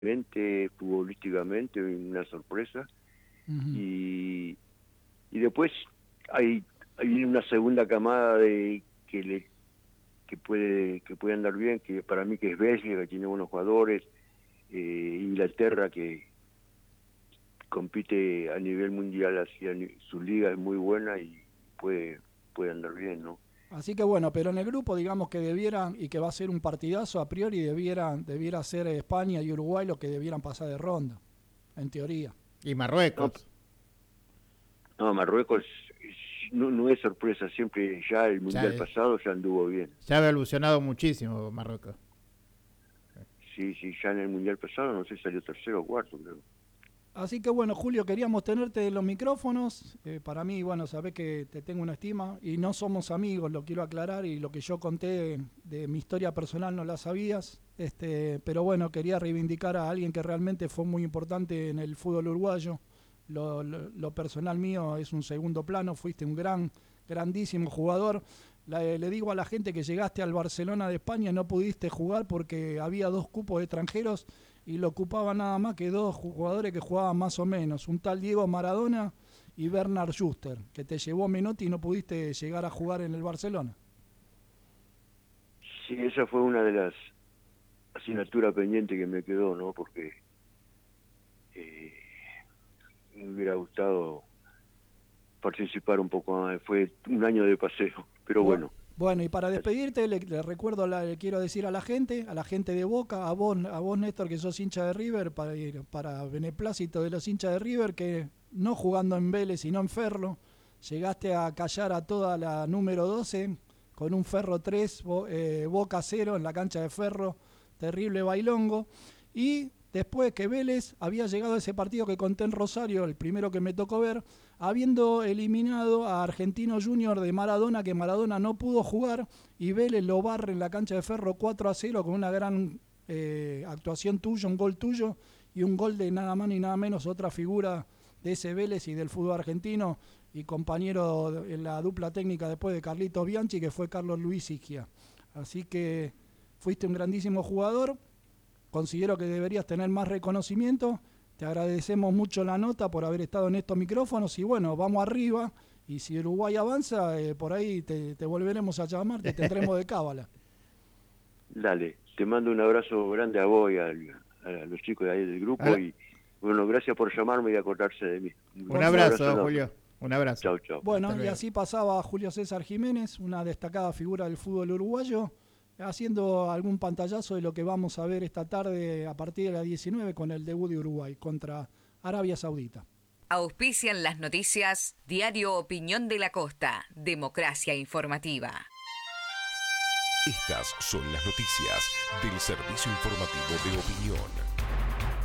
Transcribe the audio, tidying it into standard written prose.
futbolísticamente, una sorpresa. Uh-huh. Y después hay una segunda camada que puede andar bien, que para mí que es Bélgica, que tiene buenos jugadores, Inglaterra, que compite a nivel mundial, su liga es muy buena y puede andar bien, ¿no? Así que bueno, pero en el grupo digamos que debieran, y que va a ser un partidazo, a priori debiera ser España y Uruguay lo que debieran pasar de ronda, en teoría. Y No, Marruecos. no, Marruecos no es sorpresa, siempre ya el Ya, mundial pasado ya anduvo bien. ya ha evolucionado muchísimo Marruecos. Sí, ya en el mundial pasado, no sé, salió tercero o cuarto, creo. Así que bueno, Julio, queríamos tenerte en los micrófonos. Para mí, bueno, sabés que te tengo una estima y no somos amigos, lo quiero aclarar, y lo que yo conté de mi historia personal no la sabías. Pero bueno, quería reivindicar a alguien que realmente fue muy importante en el fútbol uruguayo. Lo personal mío es un segundo plano, fuiste un grandísimo jugador. Le digo a la gente que llegaste al Barcelona de España y no pudiste jugar porque había 2 cupos de extranjeros y lo ocupaban nada más que 2 jugadores que jugaban más o menos, un tal Diego Maradona y Bernard Schuster, que te llevó Menotti y no pudiste llegar a jugar en el Barcelona. Sí, esa fue una de las asignaturas pendientes que me quedó, ¿no? Porque me hubiera gustado participar un poco más. Fue un año de paseo, pero bueno. Bueno, y para despedirte, le recuerdo, le quiero decir a la gente de Boca, a vos Néstor, que sos hincha de River, para beneplácito de los hinchas de River, que no jugando en Vélez, sino en Ferro, llegaste a callar a toda la número 12 con un Ferro 3, Boca 0 en la cancha de Ferro, terrible bailongo. Y después que Vélez había llegado a ese partido que conté en Rosario, el primero que me tocó ver, habiendo eliminado a Argentino Junior de Maradona, que Maradona no pudo jugar, y Vélez lo barre en la cancha de Ferro 4-0 con una gran actuación tuya, un gol tuyo, y un gol de nada más ni nada menos otra figura de ese Vélez y del fútbol argentino, y compañero en la dupla técnica después de Carlitos Bianchi, que fue Carlos Luis Igia. Así que fuiste un grandísimo jugador, considero que deberías tener más reconocimiento. Te agradecemos mucho la nota por haber estado en estos micrófonos y bueno, vamos arriba y si Uruguay avanza, por ahí te volveremos a llamar, te tendremos de cábala. Dale, te mando un abrazo grande a vos y a los chicos de ahí del grupo y bueno, gracias por llamarme y acordarse de mí. Un abrazo, Julio. Un abrazo. Chau. Bueno, y así pasaba Julio César Jiménez, una destacada figura del fútbol uruguayo, haciendo algún pantallazo de lo que vamos a ver esta tarde a partir de las 19 con el debut de Uruguay contra Arabia Saudita. Auspician las noticias Diario Opinión de la Costa, Democracia Informativa. Estas son las noticias del servicio informativo de Opinión.